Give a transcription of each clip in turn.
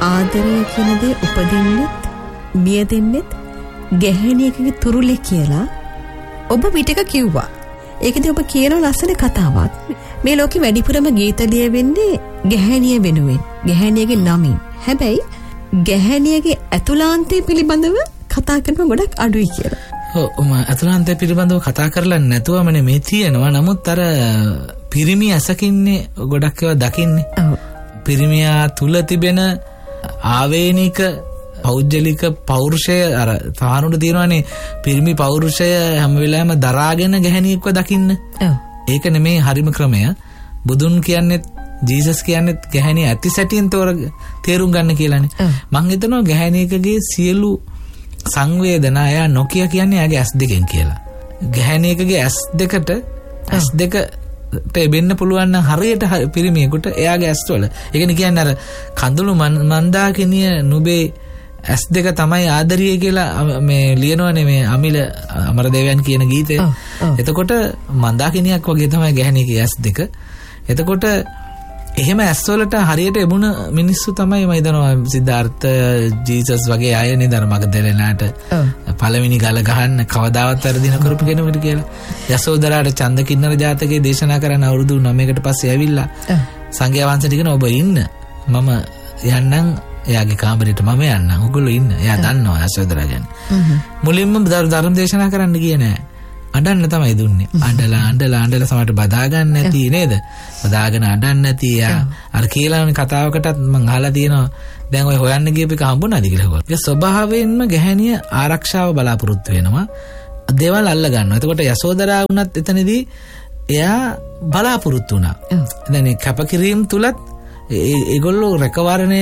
ආදරය කියන දේ උපදින්නෙත් බිය දෙන්නෙත් ගැහැණියකගේ තුරුලේ කියලා ඔබ පිටක කිව්වා. ඒකදී ඔබ කියන ලස්සන කතාවක්. මේ ලෝකෙ වැඩිපුරම ගීත ලියවෙන්නේ ගැහැණිය වෙනුවෙන්, ගැහැණියගේ නමින්. හැබැයි ගැහැණියගේ ඇතුළාන්තය පිළිබඳව කතා කරන ගොඩක් අඩුයි කියලා. ඔව් ඇතුළාන්තය පිළිබඳව කතා කරලා නැතුවම මේ තියෙනවා. නමුත් අර පිරිමි ඇසකින්නේ ගොඩක් ඒවා දකින්නේ. පිරිමියා තුල තිබෙන ආවේනික පෞද්ගලික පෞරුෂය අර තානුට තියෙනවානේ. පිරිමි පෞරුෂය හැම වෙලාවෙම දරාගෙන ගැහණියෙක්ව දකින්න. ඒක නෙමේ හරිම ක්‍රමය. බුදුන් කියන්නේත් ජීසස් කියන්නේත් ගැහණිය ඇති සැටියෙන් තේරුම් ගන්න කියලානේ. මං හිතනවා ගැහණියකගේ සියලු සංවේදනා එයා නොකිය කියන්නේ එයාගේ ඇස් දෙකෙන් කියලා. ගැහණියකගේ ඇස් දෙකට ඇස් දෙකට එබෙන්න පුළුවන් නම් හරියට පිරිමියෙකුට එයාගේ ඇස්වල. ඒකනේ කියන්නේ අර කඳුළු මන්දාකිනිය නුඹේ ඇස් දෙක තමයි ආදරිය කියලා මේ ලියනවනේ මේ අමිල අමරදේවයන් කියන ගීතය. එතකොට මන්දාකිනියක් වගේ තමයි ගැහණියගේ ඇස් දෙක. එතකොට එහෙම ඇස්වලට හරියට එමුණ මිනිස්සු තමයි මම හිතනවා සිද්ධාර්ථ ජීසස් වගේ අය නේද අර මගදලෙනාට පළවෙනි ගල ගහන්න කවදාවත් වැරදින කරපු කෙනෙකුට කියලා. යසෝදරාට ඡන්ද කින්නර ජාතකයේ දේශනා කරන අවුරුදු 9කට පස්සේ ඇවිල්ලා සංඝයා වහන්සේට කියන ඔබ ඉන්න මම යන්නම් එයාගේ කාමරේට මම යන්නම්. ඔයගොල්ලෝ ඉන්න. එයා දන්නවා යසෝදරා ගැන. මුලින්ම ධර්ම දේශනා කරන්න ගියේ නෑ. අඬන්න තමයි දුන්නේ. අඬලා සමහරට බදා ගන්න නැති නේද? බදාගෙන අඬන්න නැති යා. අර කියලානේ කතාවකටත් මම අහලා තියෙනවා. දැන් ඔය හොයන්න ගියපු එක හම්බුණාද කියලා. ඒක ස්වභාවයෙන්ම ගැහණිය ආරක්ෂාව බලාපොරොත්තු වෙනවා. දේවල් අල්ල ගන්නවා. එතකොට යසෝදරා වුණත් එතනදී එයා බලාපොරොත්තු වුණා. දැන් මේ කැපකිරීම තුලත් ඒගොල්ලෝ රැකවරණය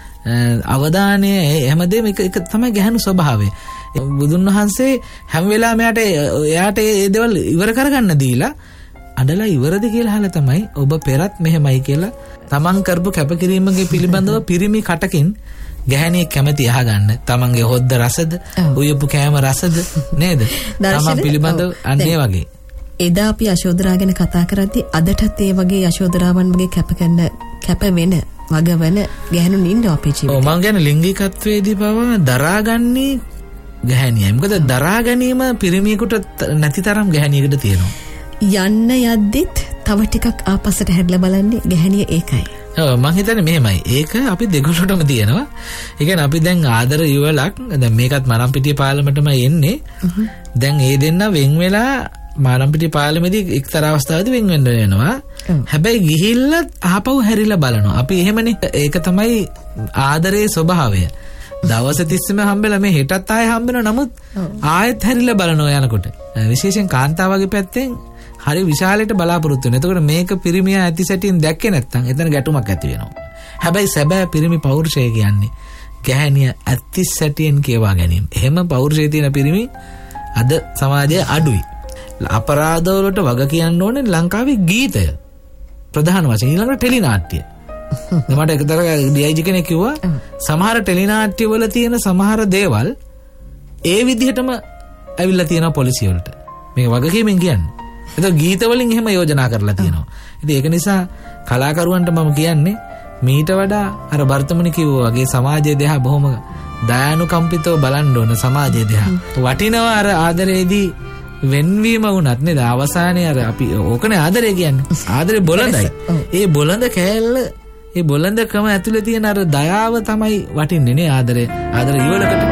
අවධානය හැමදේම එක තමයි ගැහණු ස්වභාවය. බුදුන් වහන්සේ හැම වෙලාවෙම එයාට ඒ දේවල් ඉවර කරගන්න දීලා අඬලා ඉවරද කියලා අහලා තමයි ඔබ පෙරත් මෙහෙමයි කියලා තමන් කරපු කැපකිරීමගේ පිළිබඳව පිරිමි කටකින් ගැහණිය කැමැති අහගන්න. තමන්ගේ හොද්ද රසද, උයපු කෑම රසද නේද? තමන් පිළිබඳව අන්නේ වගේ. එදා අපි යශෝදරා ගැන කතා කරද්දී අදටත් ඒ වගේ යශෝදරාවන් වගේ කැප වෙන වගවන ගැහණුන් ඉන්නවා අපේ ජීවිතේ. ඔව් මං කියන්නේ ලිංගිකත්වයේදී පවා දරාගන්නේ ගැහණියයි. මොකද දරා ගැනීම පිරිමියෙකුට නැති තරම් ගැහණියකට තියෙනවා. යන්න යද්දිත් තව ටිකක් ආපස්සට හැරිලා බලන්නේ ගැහණිය ඒකයි. ඔව් මං හිතන්නේ මෙහෙමයි. ඒක අපි දෙගොල්ලටම තියෙනවා. ඒ කියන්නේ අපි දැන් ආදර යුවලක් දැන් මේකත් මරම්පිටිය පාලමටම එන්නේ. දැන් ඒ දෙන්න වෙන් වෙලා මරම්පිටිය පාලමේදී එක්තරා අවස්ථාවකදී වෙන් වෙන්න වෙනවා. හැබැයි ගිහිල්ලා ආපහු හැරිලා බලනවා. අපි එහෙමනේ. ඒක තමයි ආදරයේ ස්වභාවය. දවස් 30ම හම්බෙලා මේ හෙටත් ආයෙ හම්බෙනවා. නමුත් ආයෙත් හැරිලා බලනවා යනකොට. විශේෂයෙන් කාන්තාවගේ පැත්තෙන් හරි විශාලයට බලාපොරොත්තු වෙනවා. එතකොට මේක පිරිමියා ඇති සැටියෙන් දැක්කේ නැත්නම් එතන ගැටුමක් ඇති වෙනවා. හැබැයි සැබෑ පිරිමි පෞරුෂය කියන්නේ ගැහණිය ඇති සැටියෙන් කියවා ගැනීම. එහෙම පෞරුෂය තියෙන පිරිමි අද සමාජයේ අඩුයි. අපරාධ වලට වග කියන්න ඕනේ ලංකාවේ ගීතය. ප්‍රධාන වශයෙන් ඊළඟට ටෙලි නාට්‍ය. මට එකතර DIG කෙනෙක් කිව්වා සමහර ටෙලි නාට්‍ය වල තියෙන සමහර දේවල් ඒ විදිහටම ඇවිල්ලා තියෙනවා පොලිසිය වලට. මේක වගකීමෙන් කියන්නේ. ඒක ගීත වලින් එහෙම යෝජනා කරලා තියෙනවා. ඉතින් ඒක නිසා කලාකරුවන්ට මම කියන්නේ මීට වඩා අර වර්තමන කිව්වා වගේ සමාජයේ දෙහා බොහොම දයානුකම්පිතව බලන්න ඕන සමාජයේ දෙහා. වටිනවා අර ආදරේදී වෙන්වීම වුණත් නේද අවසානයේ අර අපි ඕකනේ ආදරය කියන්නේ. ආදරේ බොළඳයි. ඒ බොළඳ කෑල්ල ඒ බොළඳකම ඇතුලේ තියෙන අර දයාව තමයි වටින්නේ නේ ආදරේ. ආදර ඉවලකට